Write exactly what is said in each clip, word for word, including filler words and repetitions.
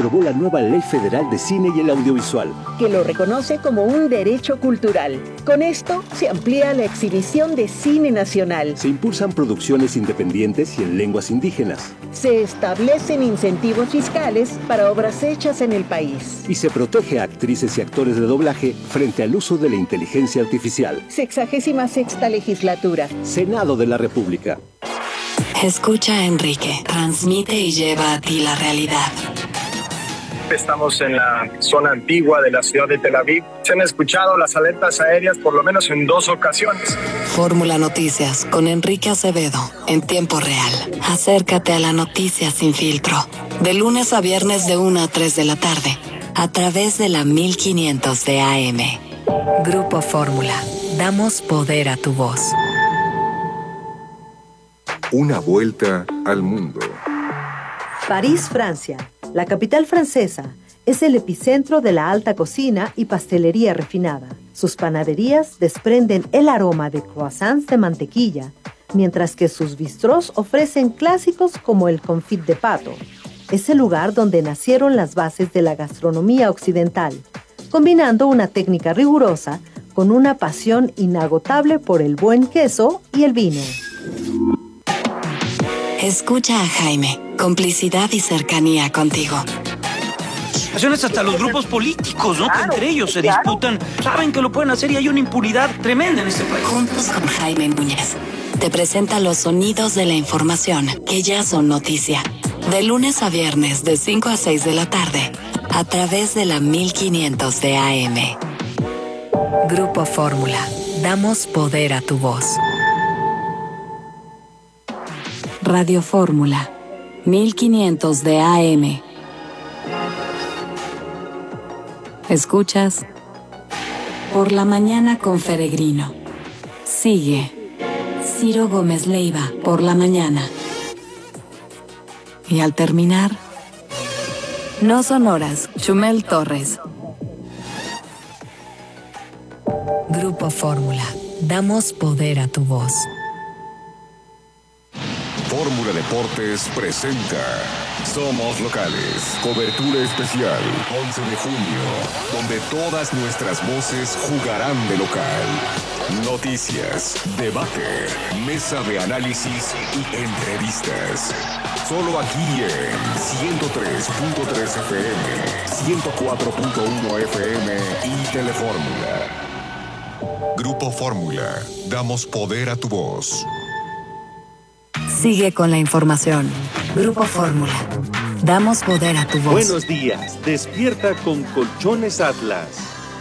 aprobó la nueva Ley Federal de Cine y el Audiovisual, que lo reconoce como un derecho cultural. Con esto se amplía la exhibición de cine nacional. Se impulsan producciones independientes y en lenguas indígenas. Se establecen incentivos fiscales para obras hechas en el país. Y se protege a actrices y actores de doblaje frente al uso de la inteligencia artificial. Sexagésima sexta legislatura. Senado de la República. Escucha a Enrique, transmite y lleva a ti la realidad. Estamos en la zona antigua de la ciudad de Tel Aviv. Se han escuchado las alertas aéreas por lo menos en dos ocasiones. Fórmula Noticias con Enrique Acevedo, en tiempo real. Acércate a la noticia sin filtro. De lunes a viernes de una a tres de la tarde, a través de la mil quinientos de A M. Grupo Fórmula. Damos poder a tu voz. Una vuelta al mundo. París, Francia. La capital francesa es el epicentro de la alta cocina y pastelería refinada. Sus panaderías desprenden el aroma de croissants de mantequilla, mientras que sus bistrós ofrecen clásicos como el confit de pato. Es el lugar donde nacieron las bases de la gastronomía occidental, combinando una técnica rigurosa con una pasión inagotable por el buen queso y el vino. Escucha a Jaime, complicidad y cercanía contigo. Hasta los grupos políticos, ¿no? Claro, que entre ellos se claro. disputan, saben que lo pueden hacer y hay una impunidad tremenda en este país. Juntos con Jaime Núñez, te presenta los sonidos de la información que ya son noticia. De lunes a viernes de cinco a seis de la tarde, a través de la mil quinientos de A M. Grupo Fórmula. Damos poder a tu voz. Radio Fórmula. mil quinientos de A M. Escuchas Por la Mañana con Feregrino. Sigue Ciro Gómez Leiva, Por la Mañana. Y al terminar, No Sonoras, Chumel Torres. Grupo Fórmula. Damos poder a tu voz. Fórmula Deportes presenta Somos Locales, cobertura especial, once de junio, donde todas nuestras voces jugarán de local. Noticias, debate, mesa de análisis y entrevistas. Solo aquí en ciento tres punto tres F M, ciento cuatro punto uno F M y Telefórmula. Grupo Fórmula, damos poder a tu voz. Sigue con la información. Grupo Fórmula. Damos poder a tu voz. Buenos días. Despierta con Colchones Atlas.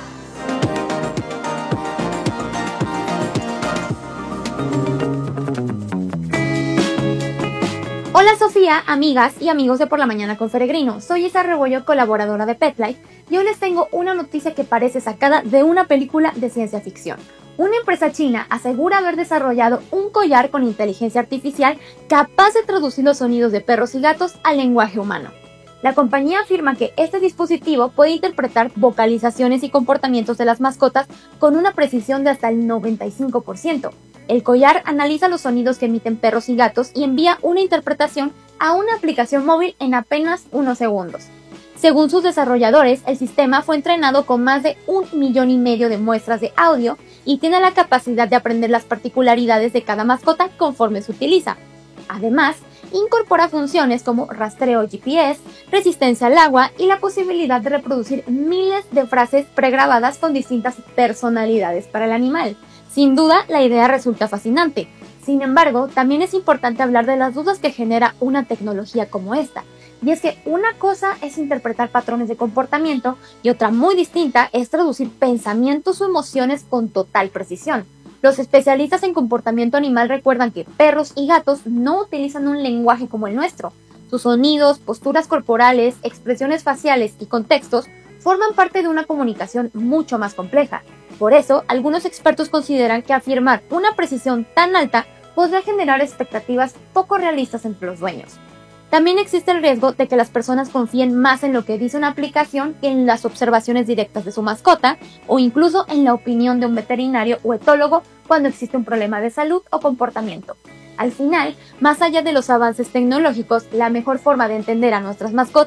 Hola Sofía, amigas y amigos de Por la Mañana con Feregrino. Soy Isa Rebollo, colaboradora de PetLife, y hoy les tengo una noticia que parece sacada de una película de ciencia ficción. Una empresa china asegura haber desarrollado un collar con inteligencia artificial capaz de traducir los sonidos de perros y gatos al lenguaje humano. La compañía afirma que este dispositivo puede interpretar vocalizaciones y comportamientos de las mascotas con una precisión de hasta el noventa y cinco por ciento. El collar analiza los sonidos que emiten perros y gatos y envía una interpretación a una aplicación móvil en apenas unos segundos. Según sus desarrolladores, el sistema fue entrenado con más de un millón y medio de muestras de audio y tiene la capacidad de aprender las particularidades de cada mascota conforme se utiliza. Además, incorpora funciones como rastreo G P S, resistencia al agua y la posibilidad de reproducir miles de frases pregrabadas con distintas personalidades para el animal. Sin duda, la idea resulta fascinante. Sin embargo, también es importante hablar de las dudas que genera una tecnología como esta. Y es que una cosa es interpretar patrones de comportamiento y otra muy distinta es traducir pensamientos o emociones con total precisión. Los especialistas en comportamiento animal recuerdan que perros y gatos no utilizan un lenguaje como el nuestro. Sus sonidos, posturas corporales, expresiones faciales y contextos forman parte de una comunicación mucho más compleja. Por eso, algunos expertos consideran que afirmar una precisión tan alta podría generar expectativas poco realistas entre los dueños. También existe el riesgo de que las personas confíen más en lo que dice una aplicación que en las observaciones directas de su mascota o incluso en la opinión de un veterinario o etólogo cuando existe un problema de salud o comportamiento. Al final, más allá de los avances tecnológicos, la mejor forma de entender a nuestras mascotas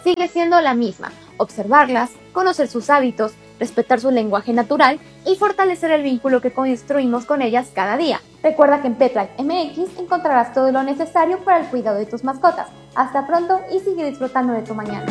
sigue siendo la misma: observarlas, conocer sus hábitos, respetar su lenguaje natural y fortalecer el vínculo que construimos con ellas cada día. Recuerda que en PetLife M X encontrarás todo lo necesario para el cuidado de tus mascotas. Hasta pronto y sigue disfrutando de tu mañana.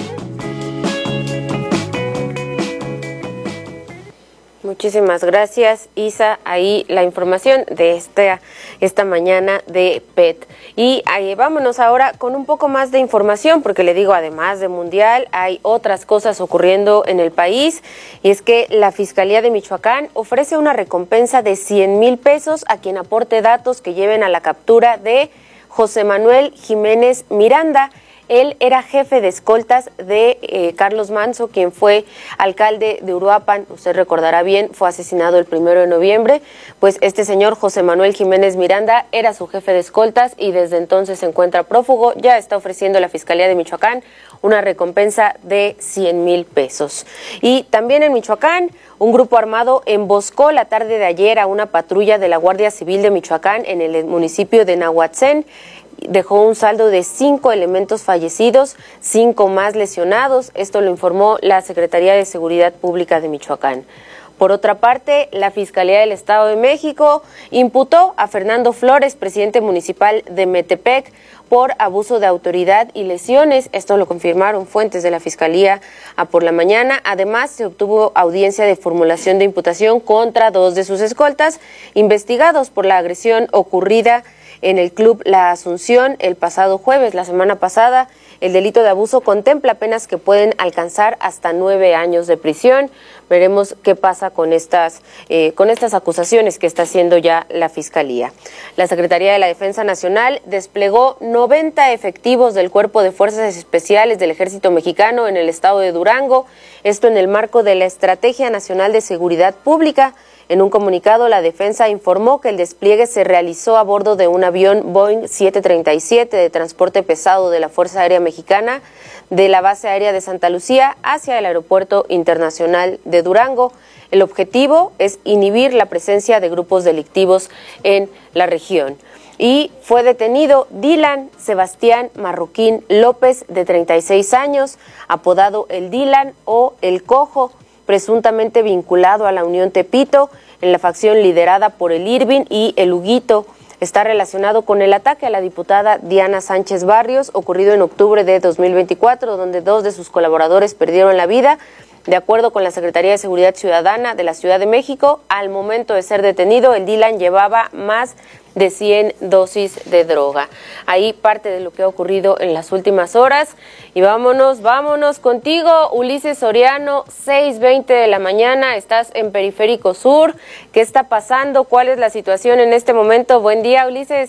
Muchísimas gracias, Isa. Ahí la información de esta, esta mañana de Pet. Y ahí vámonos ahora con un poco más de información, porque le digo, además de Mundial, hay otras cosas ocurriendo en el país. Y es que la Fiscalía de Michoacán ofrece una recompensa de cien mil pesos a quien aporte datos que lleven a la captura de José Manuel Jiménez Miranda. Él era jefe de escoltas de eh, Carlos Manzo, quien fue alcalde de Uruapan. Usted recordará bien, fue asesinado el primero de noviembre. Pues este señor José Manuel Jiménez Miranda era su jefe de escoltas y desde entonces se encuentra prófugo. Ya está ofreciendo la Fiscalía de Michoacán una recompensa de cien mil pesos. Y también en Michoacán, un grupo armado emboscó la tarde de ayer a una patrulla de la Guardia Civil de Michoacán en el municipio de Nahuatzén. Dejó un saldo de cinco elementos fallecidos, cinco más lesionados. Esto lo informó la Secretaría de Seguridad Pública de Michoacán. Por otra parte, la Fiscalía del Estado de México imputó a Fernando Flores, presidente municipal de Metepec, por abuso de autoridad y lesiones. Esto lo confirmaron fuentes de la Fiscalía a por la mañana. Además, se obtuvo audiencia de formulación de imputación contra dos de sus escoltas, investigados por la agresión ocurrida en el Club La Asunción el pasado jueves, la semana pasada. El delito de abuso contempla penas que pueden alcanzar hasta nueve años de prisión. Veremos qué pasa con estas, eh, con estas acusaciones que está haciendo ya la Fiscalía. La Secretaría de la Defensa Nacional desplegó noventa efectivos del Cuerpo de Fuerzas Especiales del Ejército Mexicano en el estado de Durango, esto en el marco de la Estrategia Nacional de Seguridad Pública. En un comunicado, la Defensa informó que el despliegue se realizó a bordo de un avión Boeing siete treinta y siete de transporte pesado de la Fuerza Aérea Mexicana de la Base Aérea de Santa Lucía hacia el Aeropuerto Internacional de Durango. El objetivo es inhibir la presencia de grupos delictivos en la región. Y fue detenido Dylan Sebastián Marroquín López, de treinta y seis años, apodado el Dylan o el Cojo, presuntamente vinculado a la Unión Tepito, en la facción liderada por el Irving y el Huguito. Está relacionado con el ataque a la diputada Diana Sánchez Barrios, ocurrido en octubre de dos mil veinticuatro, donde dos de sus colaboradores perdieron la vida. De acuerdo con la Secretaría de Seguridad Ciudadana de la Ciudad de México, al momento de ser detenido, el Dylan llevaba más de cien dosis de droga. Ahí parte de lo que ha ocurrido en las últimas horas. Y vámonos, vámonos contigo, Ulises Soriano, seis veinte de la mañana, estás en Periférico Sur. ¿Qué está pasando? ¿Cuál es la situación en este momento? Buen día, Ulises.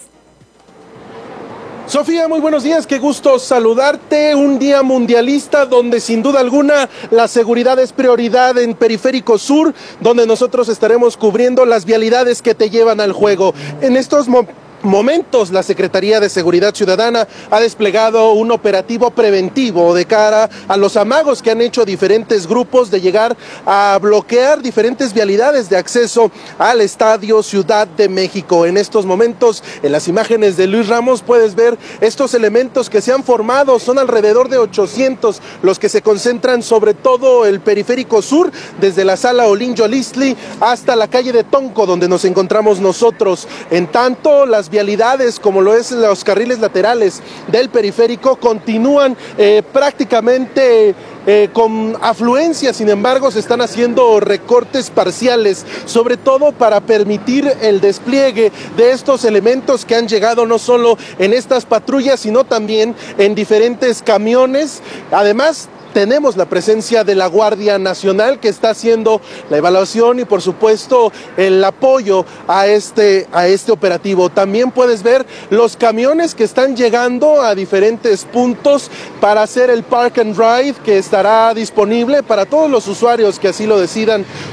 Sofía, muy buenos días, qué gusto saludarte. Un día mundialista donde sin duda alguna la seguridad es prioridad en Periférico Sur, donde nosotros estaremos cubriendo las vialidades que te llevan al juego. En estos momentos momentos la Secretaría de Seguridad Ciudadana ha desplegado un operativo preventivo de cara a los amagos que han hecho diferentes grupos de llegar a bloquear diferentes vialidades de acceso al Estadio Ciudad de México. En estos momentos, en las imágenes de Luis Ramos, puedes ver estos elementos que se han formado. Son alrededor de ochocientos los que se concentran sobre todo el Periférico Sur, desde la sala Olin Yolistli hasta la calle de Tonco, donde nos encontramos nosotros. En tanto, las vialidades, como lo es los carriles laterales del periférico, continúan eh, prácticamente eh, con afluencia. Sin embargo, se están haciendo recortes parciales, sobre todo para permitir el despliegue de estos elementos que han llegado no solo en estas patrullas, sino también en diferentes camiones. Además, tenemos la presencia de la Guardia Nacional, que está haciendo la evaluación y por supuesto el apoyo a este, a este operativo. También puedes ver los camiones que están llegando a diferentes puntos para hacer el Park and Ride, que estará disponible para todos los usuarios que así lo decidan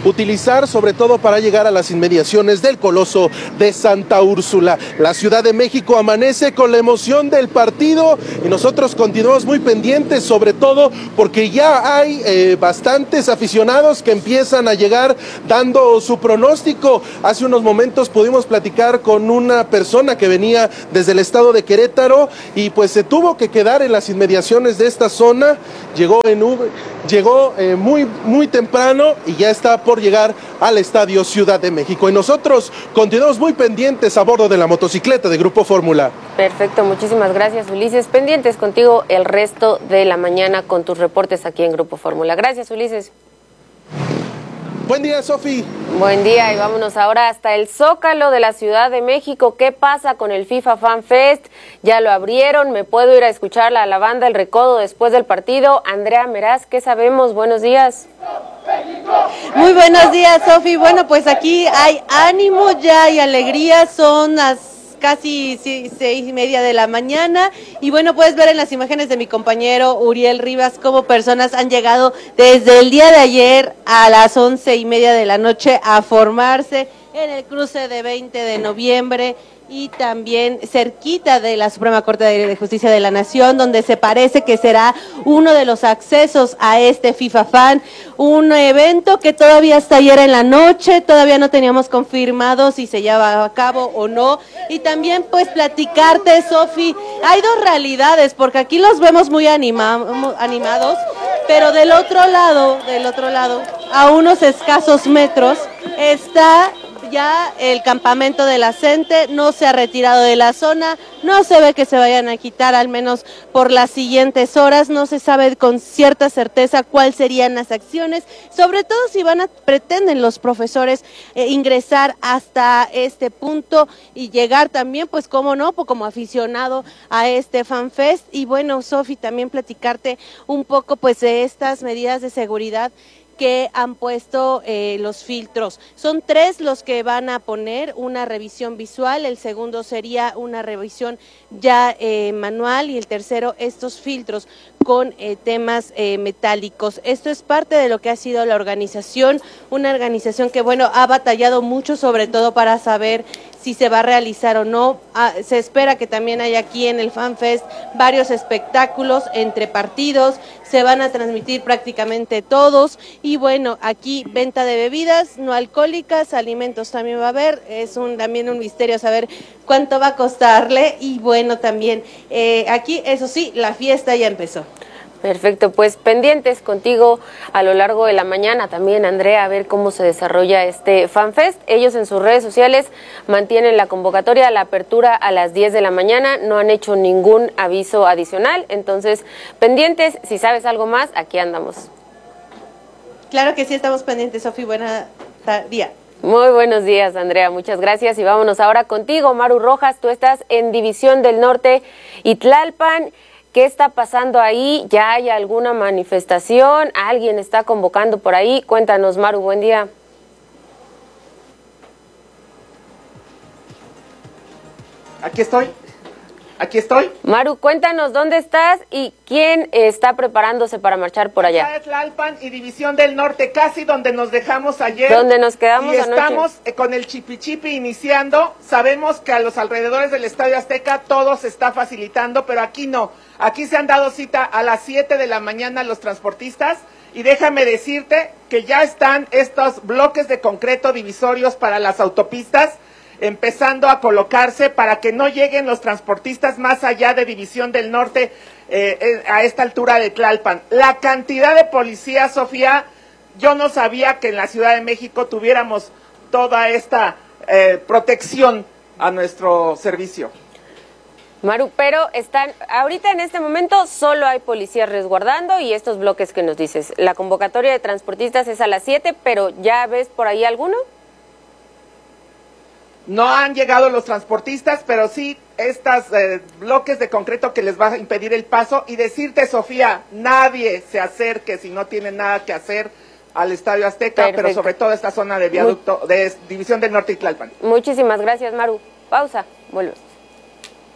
utilizar sobre todo para llegar a las inmediaciones del Coloso de Santa Úrsula. La Ciudad de México amanece con la emoción del partido y nosotros continuamos muy pendientes, sobre todo porque ya hay eh, bastantes aficionados que empiezan a llegar dando su pronóstico. Hace unos momentos pudimos platicar con una persona que venía desde el estado de Querétaro y pues se tuvo que quedar en las inmediaciones de esta zona. Llegó en Uber, llegó eh, muy muy temprano y ya está por llegar al Estadio Ciudad de México. Y nosotros continuamos muy pendientes a bordo de la motocicleta de Grupo Fórmula. Perfecto, muchísimas gracias, Ulises. Pendientes contigo el resto de la mañana con tus reportes aquí en Grupo Fórmula. Gracias, Ulises. Buen día, Sofi. Buen día, y vámonos ahora hasta el Zócalo de la Ciudad de México. ¿Qué pasa con el FIFA Fan Fest? Ya lo abrieron, me puedo ir a escuchar la lavanda El Recodo después del partido. Andrea Meraz, ¿qué sabemos? Buenos días. Muy buenos días, Sofi. Bueno, pues aquí hay ánimo, ya hay alegría, son las casi seis y media de la mañana y bueno, puedes ver en las imágenes de mi compañero Uriel Rivas cómo personas han llegado desde el día de ayer a las once y media de la noche a formarse en el cruce de veinte de noviembre y también cerquita de la Suprema Corte de Justicia de la Nación, donde se parece que será uno de los accesos a este FIFA Fan, un evento que todavía hasta ayer en la noche, todavía no teníamos confirmado si se lleva a cabo o no, y también pues platicarte, Sofi, hay dos realidades, porque aquí los vemos muy anima, animados, pero del otro lado, del otro lado, a unos escasos metros, está ya el campamento de la CENTE, no se ha retirado de la zona, no se ve que se vayan a quitar al menos por las siguientes horas, no se sabe con cierta certeza cuáles serían las acciones, sobre todo si van a, pretenden los profesores eh, ingresar hasta este punto y llegar también, pues cómo no, pues, como aficionado a este FanFest. Y bueno, Sofi, también platicarte un poco pues de estas medidas de seguridad que han puesto eh, los filtros. Son tres los que van a poner una revisión visual, el segundo sería una revisión ya eh, manual y el tercero estos filtros con eh, temas eh, metálicos. Esto es parte de lo que ha sido la organización, una organización que bueno ha batallado mucho sobre todo para saber si se va a realizar o no. Ah, se espera que también haya aquí en el FanFest varios espectáculos entre partidos, se van a transmitir prácticamente todos y bueno, aquí venta de bebidas no alcohólicas, alimentos también va a haber, es un también un misterio saber cuánto va a costarle y bueno, también eh, aquí eso sí, la fiesta ya empezó. Perfecto, pues pendientes contigo a lo largo de la mañana también, Andrea, a ver cómo se desarrolla este FanFest. Ellos en sus redes sociales mantienen la convocatoria a la apertura a las diez de la mañana, no han hecho ningún aviso adicional, entonces pendientes, si sabes algo más, aquí andamos. Claro que sí, estamos pendientes, Sofi, buena día. Muy buenos días, Andrea, muchas gracias y vámonos ahora contigo, Maru Rojas, tú estás en División del Norte y Tlalpan. ¿Qué está pasando ahí? ¿Ya hay alguna manifestación? ¿Alguien está convocando por ahí? Cuéntanos, Maru, buen día. Aquí estoy, aquí estoy. Maru, cuéntanos dónde estás y quién está preparándose para marchar por allá. Es Tlalpan y División del Norte, casi donde nos dejamos ayer. Donde nos quedamos y anoche. Estamos con el Chipi Chipi iniciando. Sabemos que a los alrededores del Estadio Azteca todo se está facilitando, pero aquí no. Aquí se han dado cita a las siete de la mañana los transportistas y déjame decirte que ya están estos bloques de concreto divisorios para las autopistas empezando a colocarse para que no lleguen los transportistas más allá de División del Norte eh, a esta altura de Tlalpan. La cantidad de policías, Sofía, yo no sabía que en la Ciudad de México tuviéramos toda esta eh, protección a nuestro servicio. Maru, pero están, ahorita en este momento solo hay policías resguardando y estos bloques que nos dices. La convocatoria de transportistas es a las siete, pero ¿ya ves por ahí alguno? No han llegado los transportistas, pero sí estos eh, bloques de concreto que les va a impedir el paso. Y decirte, Sofía, nadie se acerque si no tiene nada que hacer al Estadio Azteca, Perfecto. Pero sobre todo esta zona de viaducto, Muy... de División del Norte y Tlalpan. Muchísimas gracias, Maru. Pausa, vuelves.